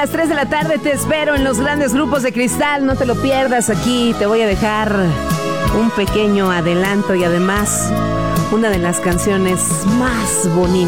las 3 de la tarde te espero en los grandes grupos de Cristal. No te lo pierdas, aquí te voy a dejar un pequeño adelanto y además una de las canciones más bonitas